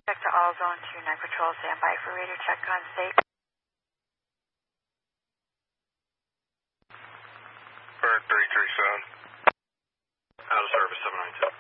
Check to all zone 2, night patrol, stand by for radar check on state. Bird 337. Out of service 792.